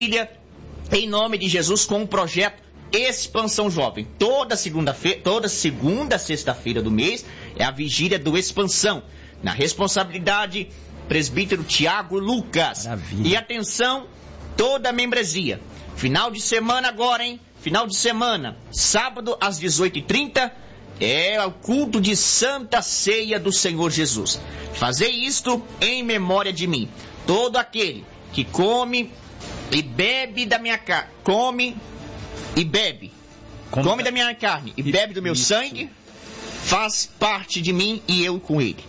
em nome de Jesus, com o projeto Expansão Jovem. Toda segunda, sexta-feira do mês é a vigília do Expansão. Na responsabilidade, presbítero Tiago Lucas. Maravilha. E atenção, toda a membresia. Final de semana agora, hein? Final de semana, sábado às 18h30, é o culto de Santa Ceia do Senhor Jesus. Fazei isto em memória de mim. Todo aquele que come e bebe da minha carne, come da minha carne e bebe do meu sangue, faz parte de mim e eu com ele.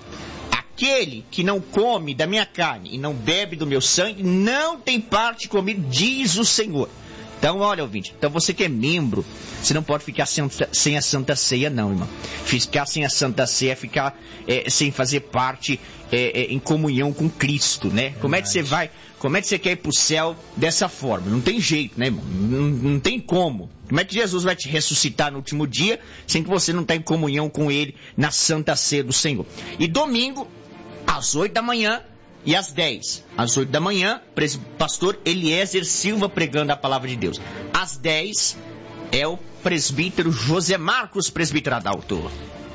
Aquele que não come da minha carne e não bebe do meu sangue, não tem parte comigo, diz o Senhor. Então, olha, ouvinte, então você que é membro, você não pode ficar sem a Santa Ceia, não, irmão. Ficar sem a Santa Ceia é ficar sem fazer parte em comunhão com Cristo, né? Como é que você quer ir pro céu dessa forma? Não tem jeito, né, irmão? Não tem como. Como é que Jesus vai te ressuscitar no último dia, sem que você não está em comunhão com Ele na Santa Ceia do Senhor? E domingo, às 8 da manhã, e às 10, às 8 da manhã, pastor Eliezer Silva pregando a palavra de Deus. Às 10 é o presbítero José Marcos, presbítero Adalto.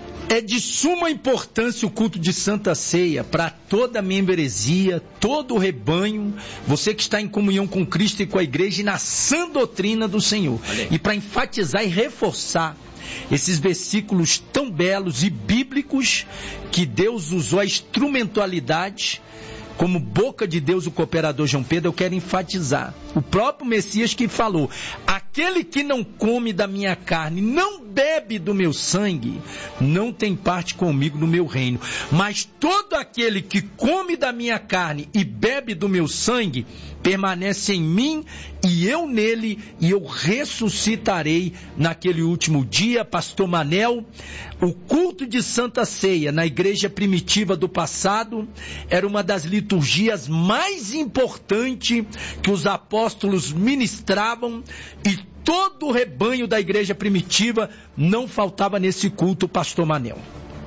É de suma importância o culto de Santa Ceia para toda a membresia, todo o rebanho, você que está em comunhão com Cristo e com a igreja e na sã doutrina do Senhor. E para enfatizar e reforçar esses versículos tão belos e bíblicos que Deus usou a instrumentalidade como boca de Deus, o cooperador João Pedro, eu quero enfatizar. O próprio Messias que falou: aquele que não come da minha carne, não bebe do meu sangue, não tem parte comigo no meu reino. Mas todo aquele que come da minha carne e bebe do meu sangue, permanece em mim e eu nele, e eu ressuscitarei naquele último dia. Pastor Manel, o culto de Santa Ceia na igreja primitiva do passado era uma das liturgias mais importantes que os apóstolos ministravam, e todo o rebanho da igreja primitiva não faltava nesse culto, Pastor Manel.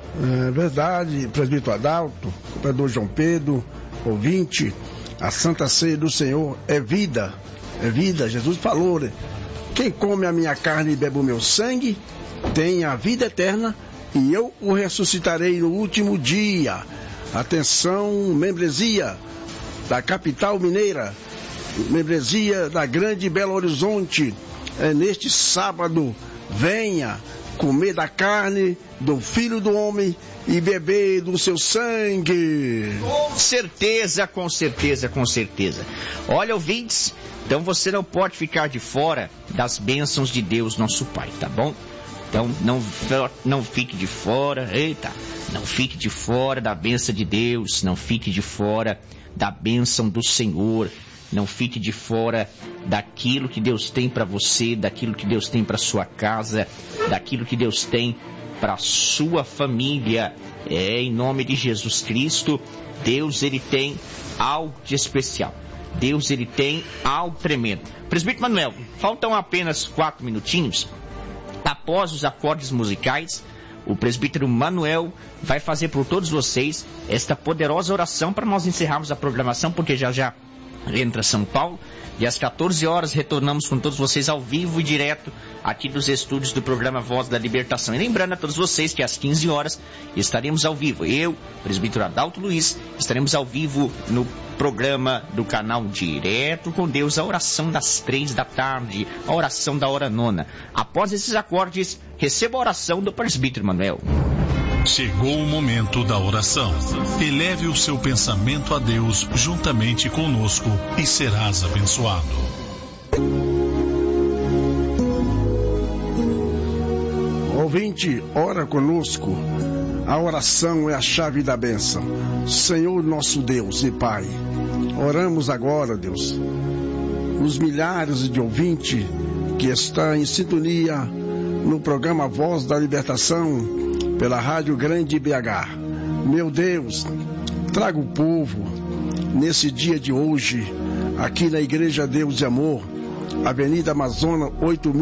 É verdade, presbítero Adalto, cooperador João Pedro, ouvinte. A Santa Ceia do Senhor é vida, Jesus falou, né? Quem come a minha carne e bebe o meu sangue, tem a vida eterna, e eu o ressuscitarei no último dia. Atenção, membresia da capital mineira, membresia da Grande Belo Horizonte, neste sábado, venha comer da carne do Filho do Homem e beber do seu sangue. Com certeza, com certeza, com certeza. Olha, ouvintes, então você não pode ficar de fora das bênçãos de Deus, nosso Pai, tá bom? Então não fique de fora, não fique de fora da bênção de Deus, não fique de fora da bênção do Senhor, não fique de fora daquilo que Deus tem para você, daquilo que Deus tem para sua casa, daquilo que Deus tem para sua família. Em nome de Jesus Cristo, Deus, ele tem algo de especial. Deus, ele tem algo tremendo. Presbítero Manuel, faltam apenas 4 minutinhos. Após os acordes musicais, o presbítero Manuel vai fazer por todos vocês esta poderosa oração para nós encerrarmos a programação, porque já entra São Paulo, e às 14 horas retornamos com todos vocês ao vivo e direto aqui dos estúdios do programa Voz da Libertação. E lembrando a todos vocês que às 15 horas estaremos ao vivo. Eu, presbítero Adalto Luiz, estaremos ao vivo no programa do canal Direto com Deus, a oração das 3 da tarde, a oração da hora nona. Após esses acordes, receba a oração do presbítero Manuel. Chegou o momento da oração. Eleve o seu pensamento a Deus juntamente conosco e serás abençoado. Ouvinte, ora conosco. A oração é a chave da bênção. Senhor nosso Deus e Pai, oramos agora, Deus, os milhares de ouvintes que estão em sintonia no programa Voz da Libertação pela Rádio Grande BH. Meu Deus, traga o povo nesse dia de hoje, aqui na Igreja Deus e Amor, Avenida Amazonas,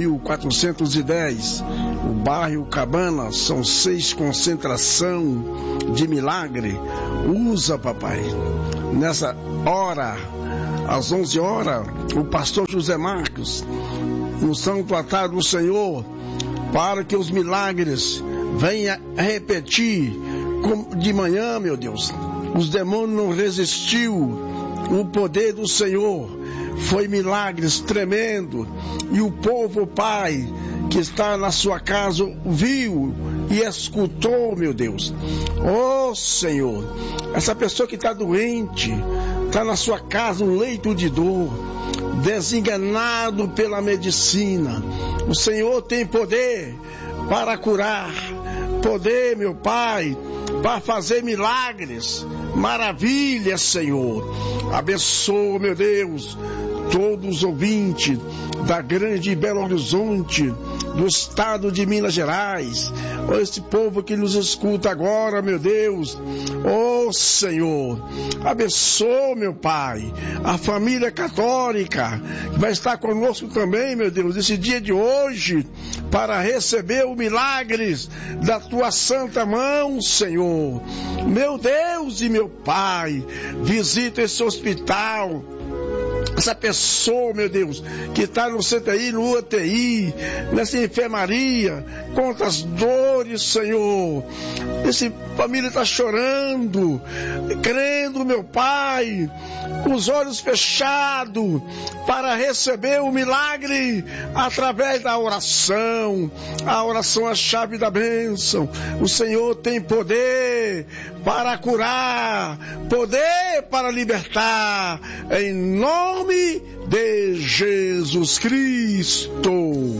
8.410. O bairro Cabana, são 6 concentração de milagre. Usa, papai. Nessa hora, às 11 horas, o pastor José Marcos, no Santo Altar do Senhor, para que os milagres venham repetir de manhã, meu Deus. Os demônios não resistiu. O poder do Senhor foi milagres tremendo. E o povo, Pai, que está na sua casa, viu e escutou, meu Deus. Oh, Senhor, essa pessoa que está doente, está na sua casa, um leito de dor, desenganado pela medicina. O Senhor tem poder para curar, poder, meu Pai, para fazer milagres, maravilhas, Senhor. Abençoa, meu Deus, todos os ouvintes da grande Belo Horizonte, do estado de Minas Gerais, esse povo que nos escuta agora, meu Deus, oh Senhor, abençoa, meu Pai, a família católica, que vai estar conosco também, meu Deus, nesse dia de hoje, para receber os milagres da tua santa mão, Senhor. Meu Deus e meu Pai, visita esse hospital, essa pessoa, meu Deus, que está no CTI, no UTI, nessa enfermaria, quantas dores, Senhor. Essa família está chorando, crendo, meu Pai, com os olhos fechados, para receber o milagre através da oração. A oração é a chave da bênção. O Senhor tem poder para curar, poder para libertar, em nome de Jesus Cristo.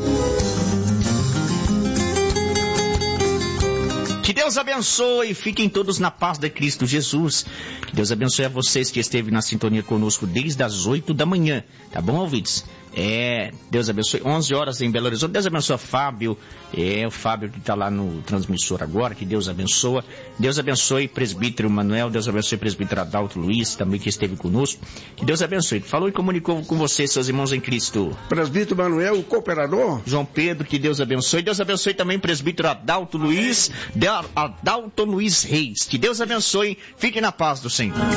Que Deus abençoe, fiquem todos na paz de Cristo Jesus. Que Deus abençoe a vocês que esteve na sintonia conosco desde as 8 da manhã, tá bom, ouvintes? Deus abençoe, 11 horas em Belo Horizonte. Deus abençoe o Fábio, o Fábio que está lá no transmissor agora, que Deus abençoa. Deus abençoe presbítero Manuel, Deus abençoe presbítero Adalto Luiz, também que esteve conosco. Que Deus abençoe. Falou e comunicou com vocês, seus irmãos em Cristo. Presbítero Manuel, o cooperador. João Pedro, que Deus abençoe. Deus abençoe também presbítero Adalto Luiz, Adalto Luiz Reis. Que Deus abençoe. Fiquem na paz do Senhor.